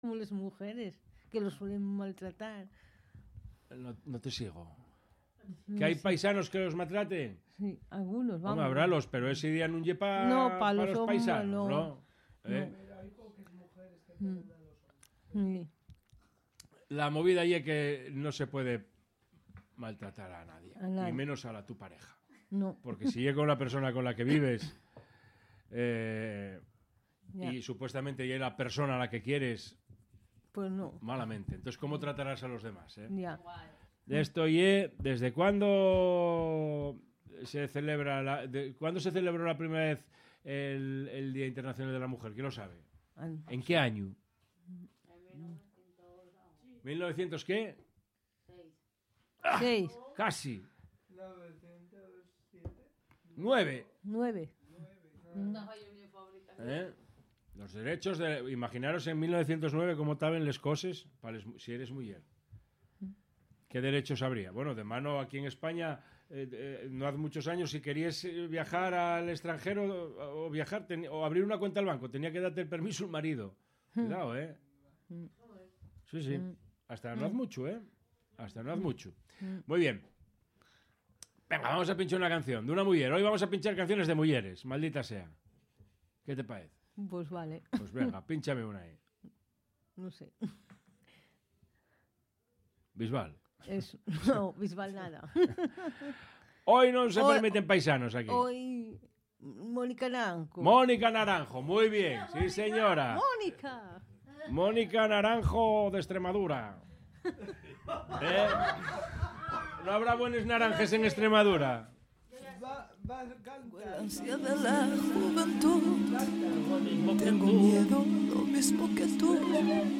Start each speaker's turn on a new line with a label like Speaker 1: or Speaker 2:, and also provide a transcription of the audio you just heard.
Speaker 1: como las mujeres, que los suelen maltratar.
Speaker 2: No te sigo. ¿Que hay paisanos que los maltraten?
Speaker 1: Sí, algunos, vamos.
Speaker 2: Hombre, habrálos, pero ese día no lle para los paisanos, ¿no?
Speaker 1: Sí.
Speaker 2: La movida ahí es que no se puede maltratar a nadie, ni menos a tu pareja.
Speaker 1: No.
Speaker 2: Porque si llega una persona con la que vives y supuestamente ya es la persona a la que quieres,
Speaker 1: pues no.
Speaker 2: Malamente. Entonces, ¿cómo tratarás a los demás?
Speaker 1: Ya.
Speaker 2: Esto ¿desde cuándo se celebra ¿cuándo se celebró la primera vez el Día Internacional de la Mujer? ¿Quién lo sabe? ¿En qué año? En 1900 ¿qué?
Speaker 1: 6.
Speaker 2: Casi. 9. Los derechos imaginaros en 1909 cómo estaban las cosas si eres mujer. ¿Qué derechos habría? Bueno, de mano aquí en España no hace muchos años, si querías viajar al extranjero o viajar o abrir una cuenta al banco, tenía que darte el permiso el marido. Cuidado, Sí. Hasta no hace mucho, Hasta no hace mucho. Muy bien. Venga, vamos a pinchar una canción de una mujer. Hoy vamos a pinchar canciones de mujeres, maldita sea. ¿Qué te parece?
Speaker 1: Pues vale.
Speaker 2: Pues venga, pínchame una ahí.
Speaker 1: No sé.
Speaker 2: Bisbal.
Speaker 1: No, Bisbal nada.
Speaker 2: Hoy no se permiten paisanos aquí.
Speaker 1: Hoy Mónica Naranjo.
Speaker 2: Mónica Naranjo, muy bien. Sí, señora. Mónica Naranjo de Extremadura. ¿No habrá buenos naranjes en Extremadura?
Speaker 3: La ansia de la juventud. Tengo miedo, lo mismo que tú.